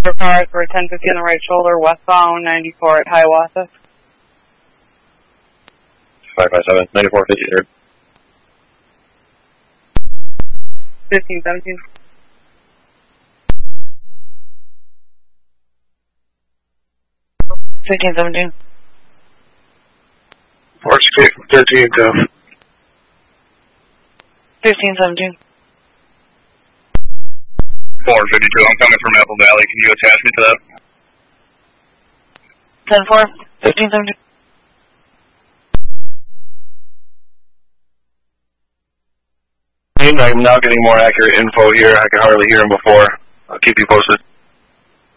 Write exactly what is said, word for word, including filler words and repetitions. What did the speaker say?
cars for ten fifty on the right shoulder, westbound, ninety-four at Hiawatha. five five seven, ninety-four fifty, third. fifteen seventeen. fifteen seventeen. March thirteenth, uh, fifteen seventeen. four fifty-two, I'm coming from Apple Valley. Can you attach me to that? ten four, fifteen seventeen. I'm now getting more accurate info here. I can hardly hear him before. I'll keep you posted.